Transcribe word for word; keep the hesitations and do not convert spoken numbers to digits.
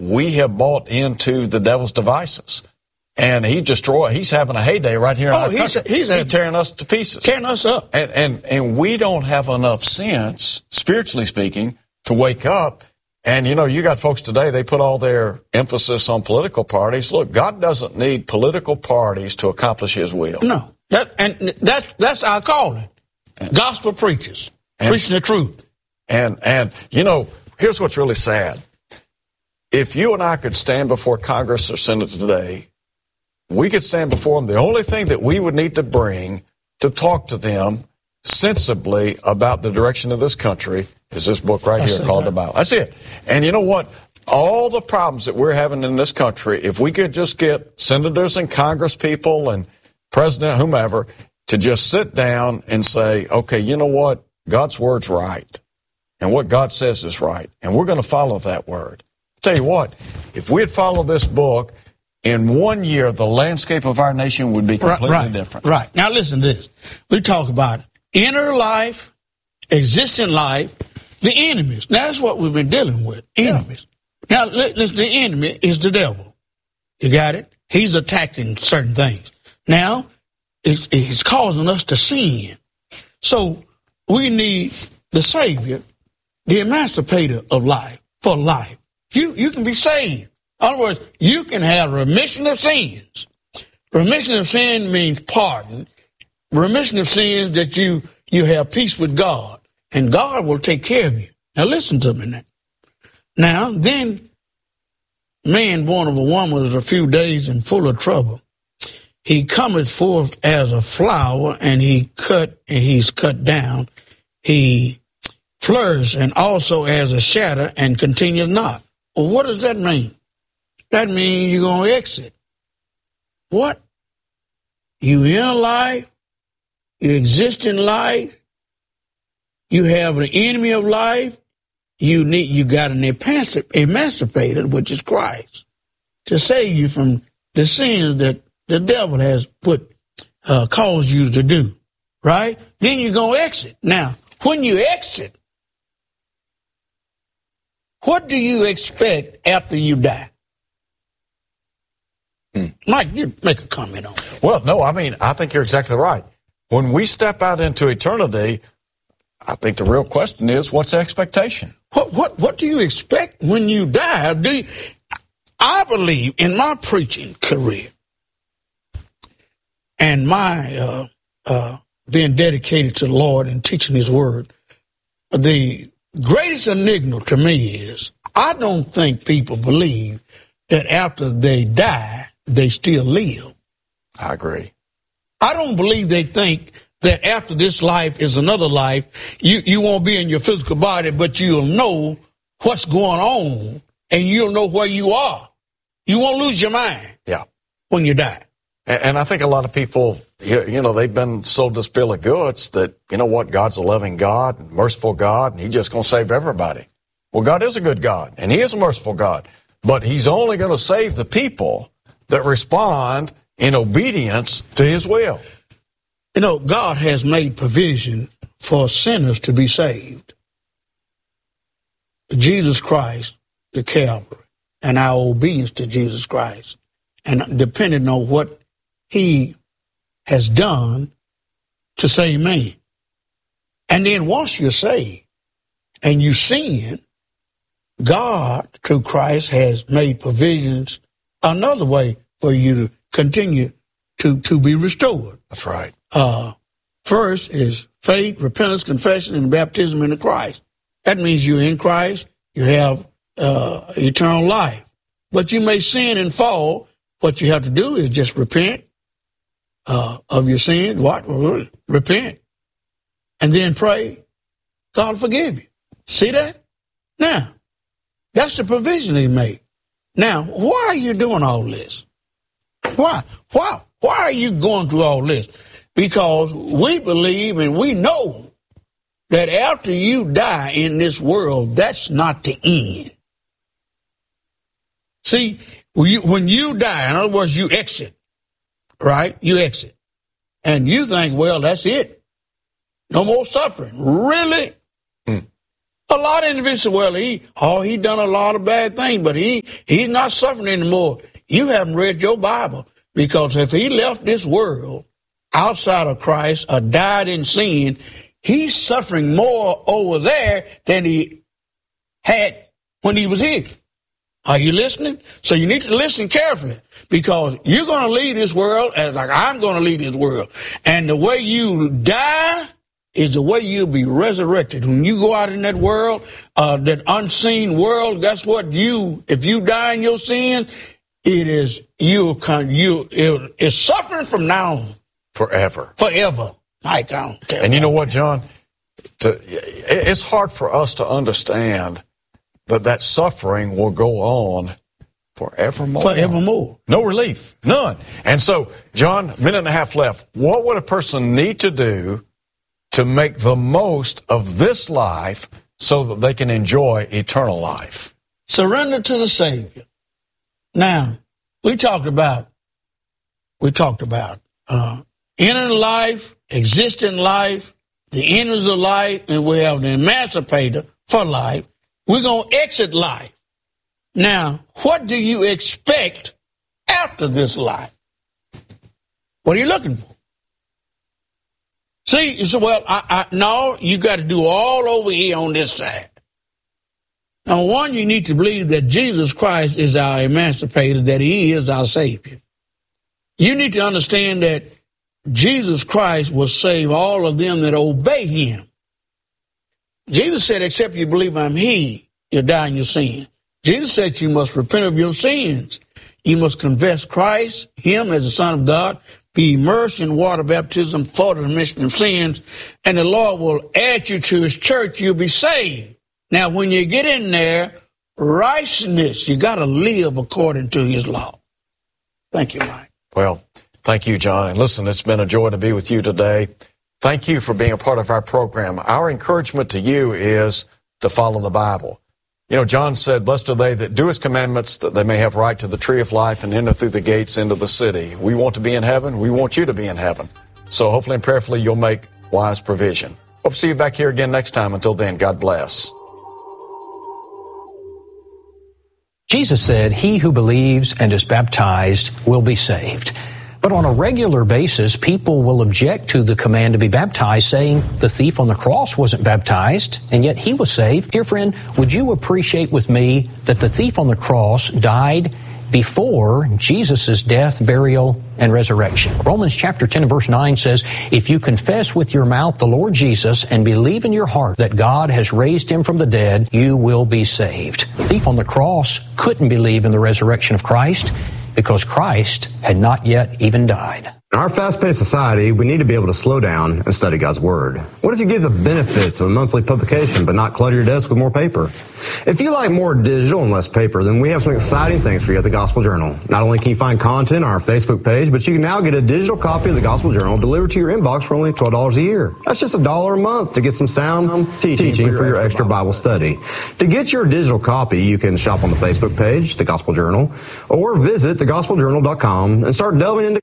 we have bought into the devil's devices. And he destroy. He's having a heyday right here in oh, our he's, country. He's, he's tearing us to pieces. Tearing us up. And, and, and we don't have enough sense, spiritually speaking, to wake up. And, you know, you got folks today, they put all their emphasis on political parties. Look, God doesn't need political parties to accomplish his will. No. That, and that's, that's our calling. Gospel preachers. And, preaching the truth. And, and, you know, here's what's really sad. If you and I could stand before Congress or Senate today, we could stand before them. The only thing that we would need to bring to talk to them sensibly about the direction of this country is this book right here called The Bible. That's it. And you know what? All the problems that we're having in this country, if we could just get senators and Congress people and president, whomever, to just sit down and say, okay, you know what? God's word's right. And what God says is right. And we're going to follow that word. Tell you what, if we had followed this book, in one year, the landscape of our nation would be completely right, right, different. Right. Now listen to this. We talk about inner life, existing life, the enemies. Now that's what we've been dealing with, enemies. Yeah. Now listen, the enemy is the devil. You got it? He's attacking certain things. Now, it's, it's causing us to sin. So we need the Savior, the emancipator of life, for life. You, you can be saved. In other words, you can have remission of sins. Remission of sin means pardon. Remission of sins that you, you have peace with God. And God will take care of you. Now listen to me now. Now, then, man born of a woman is a few days and full of trouble. He cometh forth as a flower, and he cut, and he's cut down. He flourishes, and also as a shadow, and continues not. Well, what does that mean? That means you're going to exit. What? You in life, you exist in life, you have an enemy of life, you need, you got an emancipator, which is Christ, to save you from the sins that the devil has put, uh, caused you to do, right? Then you're going to exit. Now, when you exit, what do you expect after you die? Hmm. Mike, you make a comment on that. Well, no, I mean, I think you're exactly right. When we step out into eternity, I think the real question is, what's the expectation? What what what do you expect when you die? Do you, I believe in my preaching career and my uh, uh, being dedicated to the Lord and teaching His Word, the greatest enigma to me is I don't think people believe that after they die, they still live. I agree. I don't believe they think that after this life is another life. You, you won't be in your physical body, but you'll know what's going on, and you'll know where you are. You won't lose your mind. Yeah. When you die. And, and I think a lot of people, you know, they've been sold this bill of goods that, you know what, God's a loving God, and merciful God, and He's just going to save everybody. Well, God is a good God, and He is a merciful God, but He's only going to save the people that respond in obedience to His will. You know, God has made provision for sinners to be saved. Jesus Christ, the Calvary, and our obedience to Jesus Christ, and depending on what He has done to save man. And then once you're saved and you sin, God, through Christ, has made provisions another way for you to continue to, to be restored. That's right. Uh, first is faith, repentance, confession, and baptism into Christ. That means you're in Christ, you have uh, eternal life. But you may sin and fall. What you have to do is just repent uh, of your sin. What? Repent. And then pray, God forgive you. See that? Now, that's the provision He made. Now, why are you doing all this? Why? Why? Why are you going through all this? Because we believe and we know that after you die in this world, that's not the end. See, when you die, in other words, you exit, right? You exit. And you think, well, that's it. No more suffering. Really? Hmm. A lot of individuals say, well, he, oh, he done a lot of bad things, but he, he's not suffering anymore. You haven't read your Bible, because if he left this world outside of Christ or died in sin, he's suffering more over there than he had when he was here. Are you listening? So you need to listen carefully, because you're going to leave this world as like I'm going to leave this world. And the way you die is the way you'll be resurrected. When you go out in that world, uh, that unseen world, that's what you, if you die in your sin, it is, you, you, it, it's suffering from now on. Forever. Forever. I can't tell. And you know what, John? To, it's hard for us to understand that that suffering will go on forevermore. Forevermore. No relief. None. And so, John, a minute and a half left. What would a person need to do to make the most of this life so that they can enjoy eternal life? Surrender to the Savior. Now, we talked about, we talked about uh, inner life, existing life, the inners of life, and we have the emancipator for life. We're going to exit life. Now, what do you expect after this life? What are you looking for? See, you say, well, I, I, no, you got to do all over here on this side. Now, one, you need to believe that Jesus Christ is our emancipator, that he is our Savior. You need to understand that Jesus Christ will save all of them that obey him. Jesus said, except you believe I'm he, you'll die in your sin. Jesus said you must repent of your sins. You must confess Christ, him as the Son of God, be immersed in water baptism for the remission of sins, and the Lord will add you to his church. You'll be saved. Now, when you get in there, righteousness, you got to live according to his law. Thank you, Mike. Well, thank you, John. And listen, it's been a joy to be with you today. Thank you for being a part of our program. Our encouragement to you is to follow the Bible. You know, John said, blessed are they that do his commandments, that they may have right to the tree of life and enter through the gates into the city. We want to be in heaven. We want you to be in heaven. So hopefully and prayerfully you'll make wise provision. Hope to see you back here again next time. Until then, God bless. Jesus said, he who believes and is baptized will be saved. But on a regular basis, people will object to the command to be baptized, saying the thief on the cross wasn't baptized, and yet he was saved. Dear friend, would you appreciate with me that the thief on the cross died before Jesus' death, burial, and resurrection? Romans chapter ten and verse nine says, if you confess with your mouth the Lord Jesus and believe in your heart that God has raised him from the dead, you will be saved. The thief on the cross couldn't believe in the resurrection of Christ, because Christ had not yet even died. In our fast-paced society, we need to be able to slow down and study God's Word. What if you give the benefits of a monthly publication but not clutter your desk with more paper? If you like more digital and less paper, then we have some exciting things for you at the Gospel Journal. Not only can you find content on our Facebook page, but you can now get a digital copy of the Gospel Journal delivered to your inbox for only twelve dollars a year. That's just a dollar a month to get some sound teaching, teaching for your, for your extra Bible, Bible study. To get your digital copy, you can shop on the Facebook page, the Gospel Journal, or visit the gospel journal dot com and start delving into